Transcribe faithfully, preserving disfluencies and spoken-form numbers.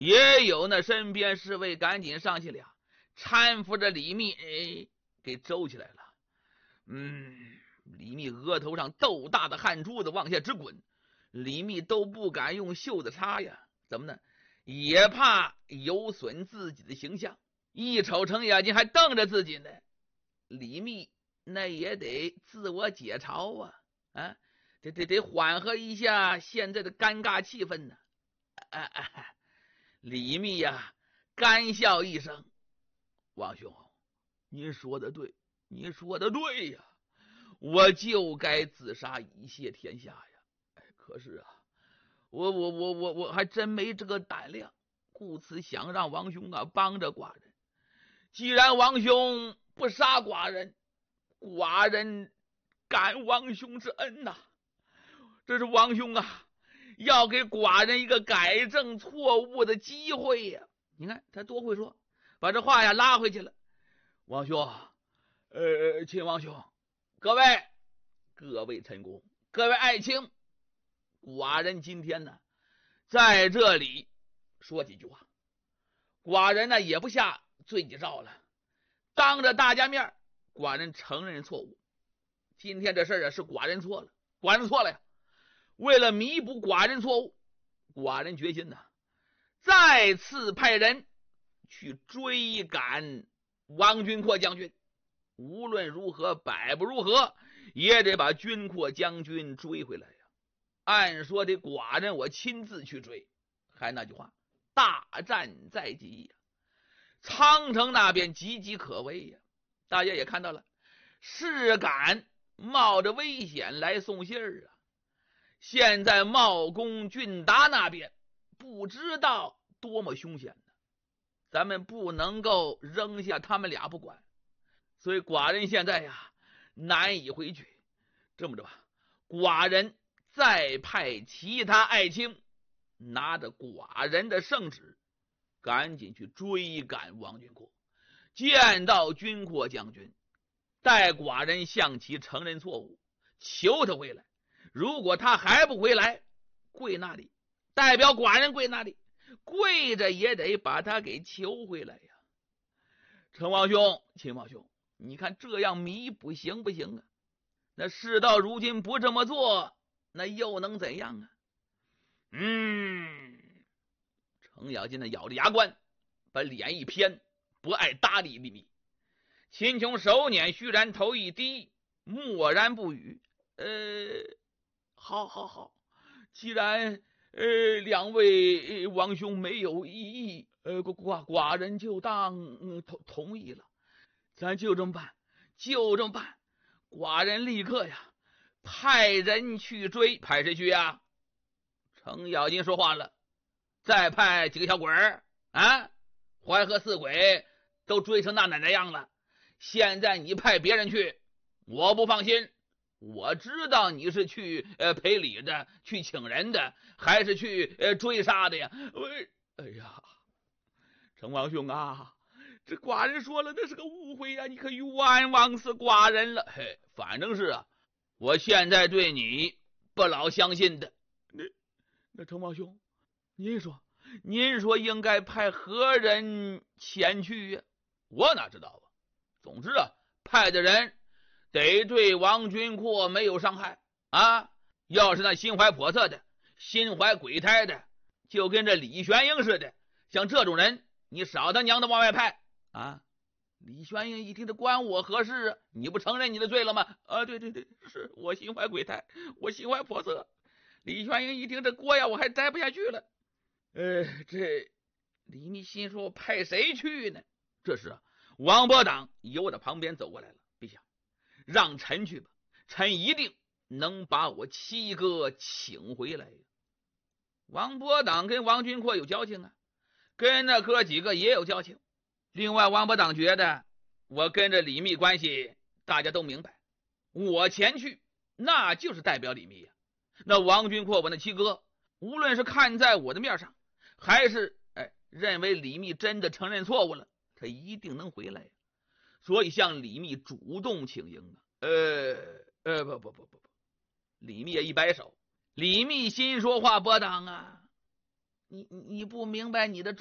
也有那身边侍卫赶紧上去了，搀扶着李密，哎，给周起来了。嗯，李密额头上豆大的汗珠子往下直滚，李密都不敢用袖子擦呀，怎么呢？也怕有损自己的形象。一瞅程咬金还瞪着自己呢，李密那也得自我解嘲啊，啊，得得得缓和一下现在的尴尬气氛呢。啊啊啊、李密呀，干笑一声：“王兄，您说的对，您说的对呀，我就该自杀以谢天下呀。哎，可是啊，我我我我我还真没这个胆量，故此想让王兄啊帮着寡人。既然王兄不杀寡人，寡人感王兄之恩呐、啊。这是王兄啊，要给寡人一个改正错误的机会呀。你看他多会说，把这话呀拉回去了。王兄，呃，秦王兄，各位各位臣工，各位爱卿，寡人今天呢在这里说几句话。寡人呢也不下罪己诏了，当着大家面，寡人承认错误。今天这事儿啊是寡人错了，寡人错了呀。为了弥补寡人错误，寡人决心呢再次派人去追赶王君阔将军。无论如何，百不如何，也得把君阔将军追回来呀。按说的寡人我亲自去追，还那句话，大战在即呀。苍城那边岌岌可危呀，大家也看到了，是敢冒着危险来送信儿啊。现在茂公俊达那边不知道多么凶险呢，咱们不能够扔下他们俩不管。所以寡人现在呀难以回去。这么着吧，寡人再派其他爱卿拿着寡人的圣旨，赶紧去追赶王君阔。见到君阔将军，待寡人向其承认错误，求他回来。如果他还不回来，跪那里，代表寡人跪那里，跪着也得把他给求回来呀。陈王兄，秦王兄，你看这样弥补行不行啊？那事到如今不这么做，那又能怎样啊？嗯，程咬金呢咬着牙关，把脸一偏，不爱搭理李密。秦琼手捻虚髯头一低，默然不语。呃，好好好，既然呃两位王兄没有异议，呃寡寡人就当、呃、同同意了。咱就这么办，就这么办。寡人立刻呀派人去追。派谁去呀？程咬金说话了，再派几个小鬼儿啊，淮河四鬼都追成那奶奶样了，现在你派别人去，我不放心。我知道你是去呃赔礼的，去请人的，还是去呃追杀的呀？哎呀，程王兄啊，这寡人说了，那是个误会呀、啊，你可冤枉死寡人了。嘿，反正是啊，我现在对你不老相信的。那那程王兄，您说，您说应该派何人前去呀、啊？我哪知道啊？总之啊，派的人得对王君阔没有伤害啊！要是那心怀叵测的、心怀鬼胎的，就跟这李玄英似的，像这种人，你少他娘的往外派啊！李玄英一听，这关我何事啊？你不承认你的罪了吗？啊，对对对，是我心怀鬼胎，我心怀叵测。李玄英一听，这锅呀，我还待不下去了。呃，这李密心说，我派谁去呢？这时啊，王伯党由我的旁边走过来了。陛下，让臣去吧，臣一定能把我七哥请回来。王伯党跟王君阔有交情啊，跟那哥几个也有交情。另外，王伯党觉得我跟着李密关系大家都明白，我前去那就是代表李密呀、啊。那王君阔我那七哥，无论是看在我的面上，还是哎认为李密真的承认错误了，他一定能回来呀、啊。所以向李密主动请缨啊。呃呃不不不不不，李密也一摆手。李密心说话，伯党啊， 你你不明白你的